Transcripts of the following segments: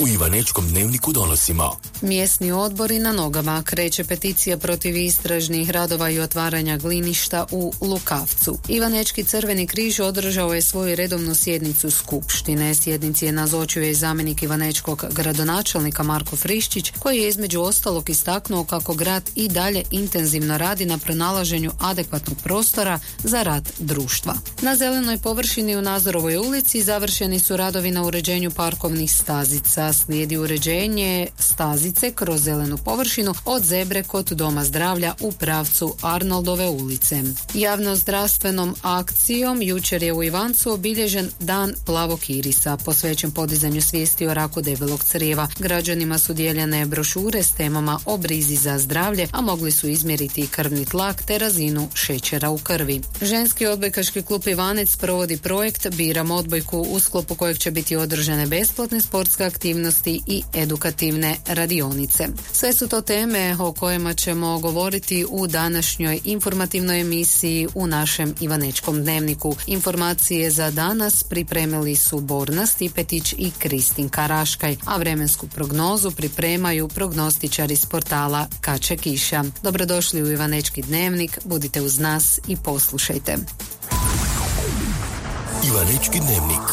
U Ivanečkom dnevniku donosimo. Mjesni odbori na nogama. Kreće peticija protiv istražnih radova i otvaranja gliništa u Lukavcu. Ivanečki Crveni križ održao je svoju redovnu sjednicu skupštine. Sjednici je nazočio i zamjenik ivanečkog gradonačelnika Marko Friščić, koji je između ostalog istaknuo kako grad i dalje intenzivno radi na pronalaženju adekvatnog prostora za rad društva. Na zelenoj površini u Nazorovoj ulici završeni su radovi na uređenju parkovnih stazica. Slijedi uređenje stazice kroz zelenu površinu od zebre kod Doma zdravlja u pravcu Arnoldove ulice. Javno-zdravstvenom akcijom jučer je u Ivancu obilježen Dan plavog irisa, posvećen podizanju svijesti o raku debelog crijeva. Građanima su dijeljene brošure s temama o brizi za zdravlje, a mogli su izmjeriti krvni tlak te razinu šećera u krvi. Ženski odbojkaški klub Ivanec provodi projekt Biram odbojku, u sklopu kojeg će biti održane besplatne sportske aktivnosti i edukativne radionice. Sve su to teme o kojima ćemo govoriti u današnjoj informativnoj emisiji u našem Ivanečkom dnevniku. Informacije za danas pripremili su Borna Stipetić i Kristinka Raškaj, a vremensku prognozu pripremaju prognostičari s portala Kače kiša. Dobrodošli u Ivanečki dnevnik, budite uz nas i poslušajte. Ivanečki dnevnik.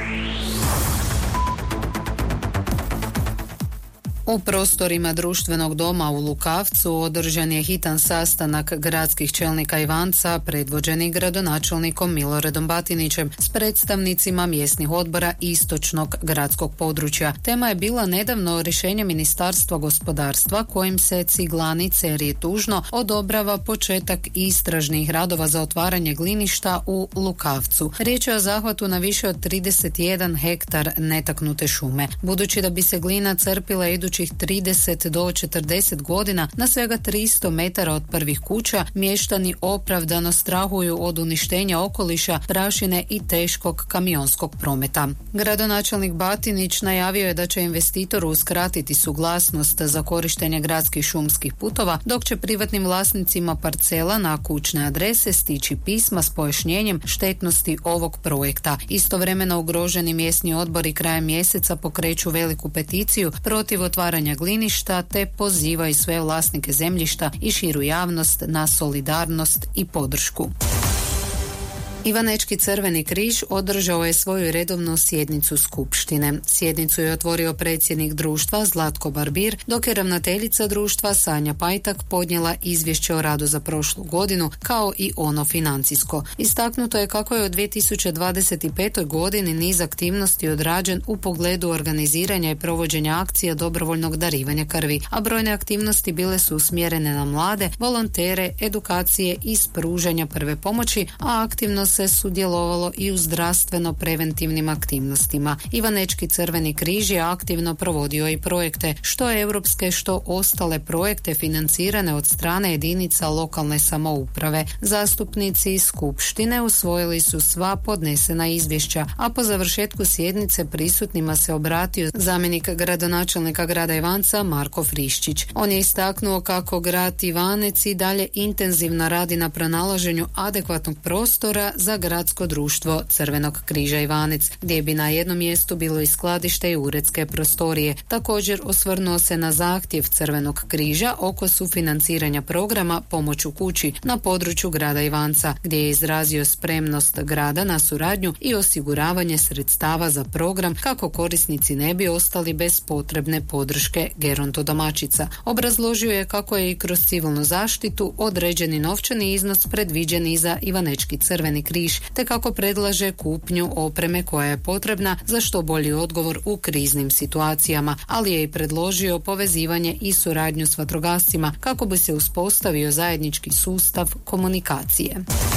U prostorima društvenog doma u Lukavcu održan je hitan sastanak gradskih čelnika Ivanca predvođeni gradonačelnikom Miloradom Batinićem s predstavnicima mjesnih odbora istočnog gradskog područja. Tema je bila nedavno rješenje Ministarstva gospodarstva kojim se ciglani Cerije Tužno odobrava početak istražnih radova za otvaranje gliništa u Lukavcu. Riječ je o zahvatu na više od 31 hektar netaknute šume. Budući da bi se glina crpila idućih 30 do 40 godina na svega 300 metara od prvih kuća, mještani opravdano strahuju od uništenja okoliša, prašine i teškog kamionskog prometa. Gradonačelnik Batinić najavio je da će investitoru uskratiti suglasnost za korištenje gradskih šumskih putova, dok će privatnim vlasnicima parcela na kućne adrese stići pisma s pojašnjenjem štetnosti ovog projekta. Istovremeno ugroženi mjesni odbori krajem mjeseca pokreću veliku peticiju protiv otvaranja gliništa te pozivaju sve vlasnike zemljišta i širu javnost na solidarnost i podršku. Ivanečki Crveni križ održao je svoju redovnu sjednicu skupštine. Sjednicu je otvorio predsjednik društva Zlatko Barbir, dok je ravnateljica društva Sanja Pajtak podnijela izvješće o radu za prošlu godinu, kao i ono financijsko. Istaknuto je kako je u 2025. godini niz aktivnosti odrađen u pogledu organiziranja i provođenja akcija dobrovoljnog darivanja krvi, a brojne aktivnosti bile su usmjerene na mlade, volontere, edukacije i pružanja prve pomoći, a aktivno se sudjelovalo i u zdravstveno-preventivnim aktivnostima. Ivanečki Crveni križ je aktivno provodio i projekte, što europske, što ostale projekte financirane od strane jedinica lokalne samouprave. Zastupnici iz skupštine usvojili su sva podnesena izvješća, a po završetku sjednice prisutnima se obratio zamjenik gradonačelnika grada Ivanca Marko Friščić. On je istaknuo kako grad Ivanec i dalje intenzivno radi na pronalaženju adekvatnog prostora za gradsko društvo Crvenog križa Ivanec, gdje bi na jednom mjestu bilo i skladište i uredske prostorije. Također osvrnuo se na zahtjev Crvenog križa oko sufinanciranja programa Pomoć u kući na području grada Ivanca, gdje je izrazio spremnost grada na suradnju i osiguravanje sredstava za program kako korisnici ne bi ostali bez potrebne podrške gerontodomaćica. Obrazložio je kako je i kroz civilnu zaštitu određeni novčani iznos predviđen i za Ivanečki Crveni križ, te kako predlaže kupnju opreme koja je potrebna za što bolji odgovor u kriznim situacijama, ali je i predložio povezivanje i suradnju s vatrogascima kako bi se uspostavio zajednički sustav komunikacije.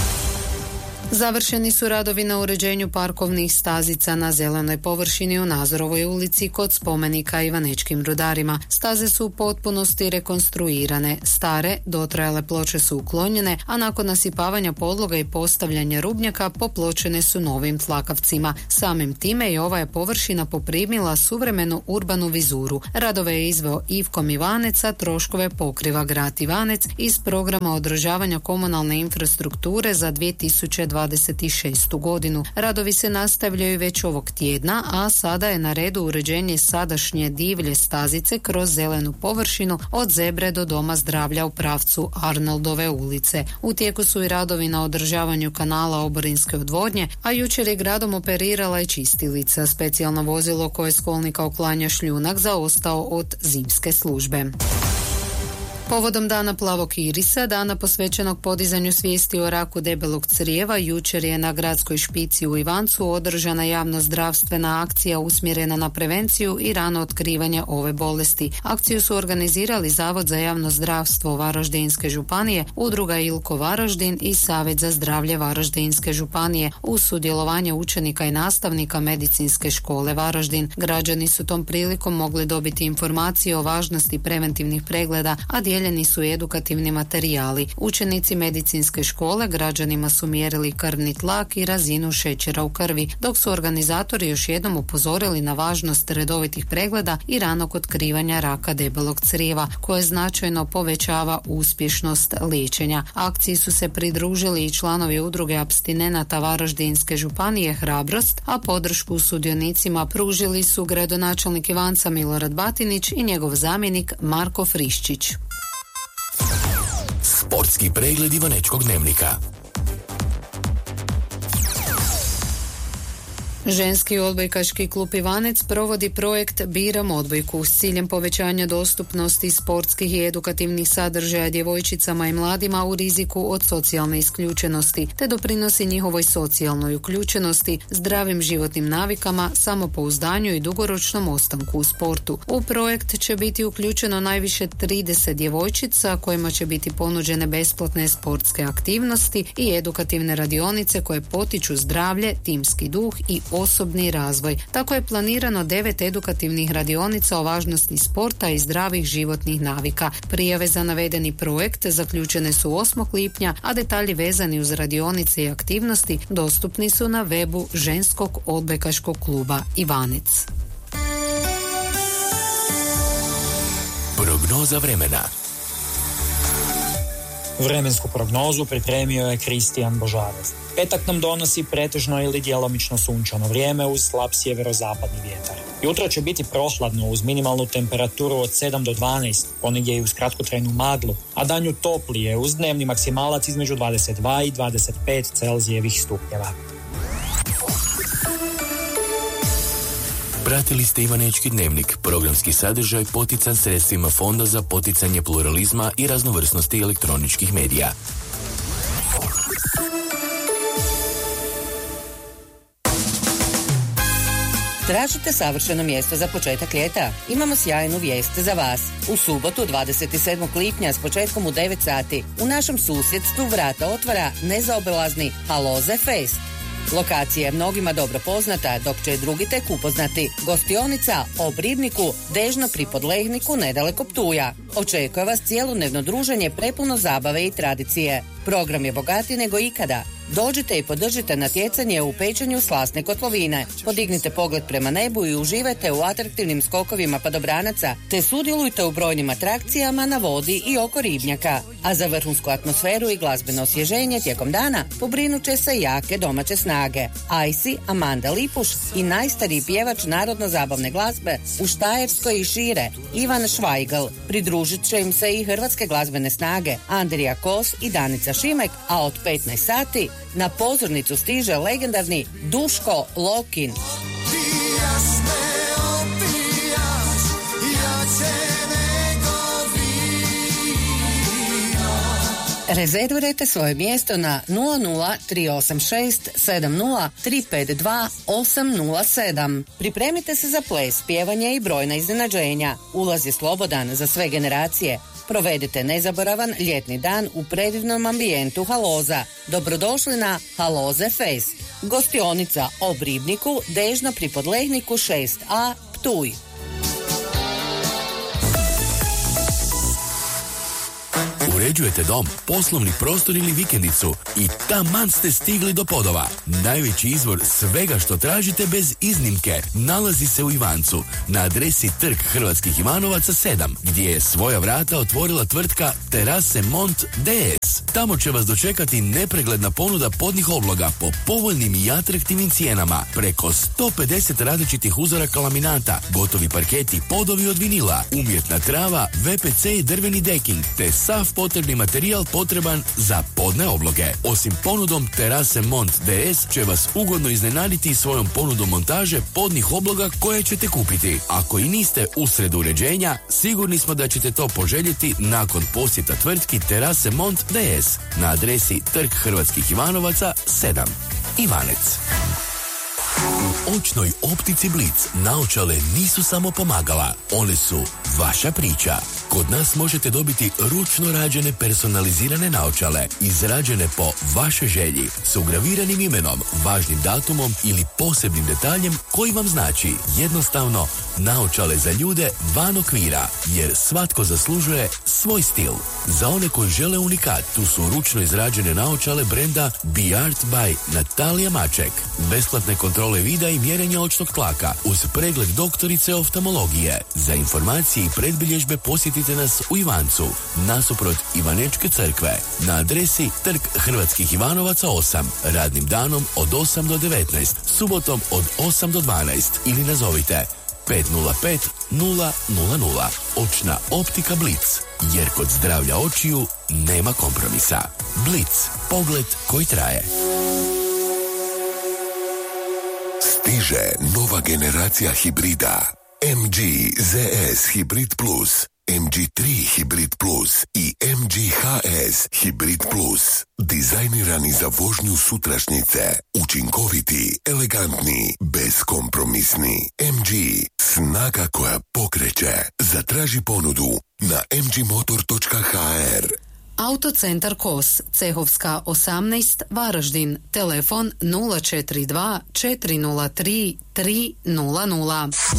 Završeni su radovi na uređenju parkovnih stazica na zelenoj površini u Nazorovoj ulici kod spomenika Ivanečkim rudarima. Staze su u potpunosti rekonstruirane, stare, dotrajale ploče su uklonjene, a nakon nasipavanja podloga i postavljanja rubnjaka popločene su novim tlakavcima. Samim time i ova je površina poprimila suvremenu urbanu vizuru. Radove je izveo Ivkom Ivanec, a troškove pokriva grad Ivanec iz programa održavanja komunalne infrastrukture za 2021. 2026. godinu. Radovi se nastavljaju već ovog tjedna, a sada je na redu uređenje sadašnje divlje stazice kroz zelenu površinu od Zebre do Doma zdravlja u pravcu Arnoldove ulice. U tijeku su i radovi na održavanju kanala oborinske odvodnje, a jučer je gradom operirala i čistilica, specijalno vozilo koje s kolnika uklanja šljunak zaostao od zimske službe. Povodom Dana plavog irisa, dana posvećenog podizanju svijesti o raku debelog crijeva, jučer je na gradskoj špici u Ivancu održana javnozdravstvena akcija usmjerena na prevenciju i rano otkrivanje ove bolesti. Akciju su organizirali Zavod za javno zdravstvo Varaždinske županije, Udruga Ilko Varaždin i Savjet za zdravlje Varaždinske županije uz sudjelovanje učenika i nastavnika Medicinske škole Varaždin. Građani su tom prilikom mogli dobiti informacije o važnosti preventivnih pregleda, a dijeljeni su edukativni materijali. Učenici medicinske škole građanima su mjerili krvni tlak i razinu šećera u krvi, dok su organizatori još jednom upozorili na važnost redovitih pregleda i ranog otkrivanja raka debelog crijeva, koje značajno povećava uspješnost liječenja. Akciji su se pridružili i članovi Udruge apstinenata Varaždinske županije Hrabrost, a podršku sudionicima pružili su gradonačelnik Ivanca Milorad Batinić i njegov zamjenik Marko Friščić. Sportski pregled Ivanečkog dnevnika. Ženski odbojkaški klub Ivanec provodi projekt Biram odbojku s ciljem povećanja dostupnosti sportskih i edukativnih sadržaja djevojčicama i mladima u riziku od socijalne isključenosti, te doprinosi njihovoj socijalnoj uključenosti, zdravim životnim navikama, samopouzdanju i dugoročnom ostanku u sportu. U projekt će biti uključeno najviše 30 djevojčica kojima će biti ponuđene besplatne sportske aktivnosti i edukativne radionice koje potiču zdravlje, timski duh i osobni razvoj. Tako je planirano 9 edukativnih radionica o važnosti sporta i zdravih životnih navika. Prijave za navedeni projekt zaključene su 8. lipnja, a detalji vezani uz radionice i aktivnosti dostupni su na webu Ženskog odbojkaškog kluba Ivanec. Prognoza vremena. Vremensku prognozu pripremio je Kristijan Božarov. Petak nam donosi pretežno ili djelomično sunčano vrijeme uz slab sjeverozapadni vjetar. Jutro će biti prohladno uz minimalnu temperaturu od 7 do 12, ponegdje i uz kratkotrajnu maglu, a danju toplije uz dnevni maksimalac između 22 i 25 Celzijevih stupnjeva. Pratili ste Ivanečki dnevnik, programski sadržaj potican sredstvima Fonda za poticanje pluralizma i raznovrsnosti elektroničkih medija. Tražite savršeno mjesto za početak ljeta? Imamo sjajnu vijest za vas. U subotu 27. lipnja s početkom u 9 sati u našem susjedstvu vrata otvara nezaobilazni Haloze Fest. Lokacija je mnogima dobro poznata, dok će drugi tek upoznati. Gostionica o Ribniku, dežno pri Podlehniku nedaleko Ptuja. Očekuje vas cijelodnevno druženje prepuno zabave i tradicije. Program je bogatiji nego ikada. Dođite i podržite natjecanje u pečenju slasne kotlovine. Podignite pogled prema nebu i uživajte u atraktivnim skokovima padobranaca, te sudjelujte u brojnim atrakcijama na vodi i oko ribnjaka. A za vrhunsku atmosferu i glazbeno osvježenje tijekom dana pobrinut će se jake domaće snage. Ajsi, Amanda Lipuš i najstariji pjevač narodno-zabavne glazbe u Štajerskoj i šire, Ivan Švajgal. Pridružit će im se i hrvatske glazbene snage Andrija Kos i Danica Šimek, a od 15 sati na pozornicu stiže legendarni Duško Lokin. Rezervirajte svoje mjesto na 00386 70 352 807. Pripremite se za ples, pjevanje i brojna iznenađenja. Ulaz je slobodan za sve generacije. Provedite nezaboravan ljetni dan u predivnom ambijentu Haloza. Dobrodošli na Haloze Fest. Gostionica o Ribniku, dežno pri Podlehniku 6a, Ptuj. Uređujete dom, poslovni prostor ili vikendicu i taman ste stigli do podova. Najveći izvor svega što tražite bez iznimke nalazi se u Ivancu na adresi Trg Hrvatskih Ivanovaca 7, gdje je svoja vrata otvorila tvrtka Terase Mont DS. Tamo će vas dočekati nepregledna ponuda podnih obloga po povoljnim i atraktivnim cijenama, preko 150 različitih uzoraka laminata, gotovi parketi, podovi od vinila, umjetna trava, VPC i drveni deking, te sav potrebni materijal potreban za podne obloge. Osim ponudom Terase Mont DS će vas ugodno iznenaditi svojom ponudom montaže podnih obloga koje ćete kupiti. Ako i niste usred uređenja, sigurni smo da ćete to poželjeti nakon posjeta tvrtki Terase Mont DS na adresi Trg Hrvatskih Ivanovaca 7. Ivanec. U očnoj optici Blic naočale nisu samo pomagala, one su vaša priča. Kod nas možete dobiti ručno rađene personalizirane naočale, izrađene po vašoj želji, s ugraviranim imenom, važnim datumom ili posebnim detaljem koji vam znači jednostavno naočale za ljude van okvira, jer svatko zaslužuje svoj stil. Za one koji žele unikat, tu su ručno izrađene naočale brenda Be Art by Natalija Maček. Besplatne kontrole vida i mjerenja očnog tlaka uz pregled doktorice oftalmologije. Za informacije i predbilježbe posjetite nas u Ivancu, nasuprot Ivanečke crkve, na adresi Trg Hrvatskih Ivanovaca 8, radnim danom od 8 do 19, subotom od 8 do 12 ili nazovite 505 000. Očna optika Blic, jer kod zdravlja očiju nema kompromisa. Blic, pogled koji traje. Stiže nova generacija hibrida. MG ZS Hybrid Plus, MG3 Hybrid Plus i MG HS Hybrid Plus. Dizajnirani za vožnju sutrašnjice. Učinkoviti, elegantni, beskompromisni. MG, snaga koja pokreće. Zatraži ponudu na mgmotor.hr. Autocentar Kos, Cehovska 18, Varaždin, telefon 042 403 300.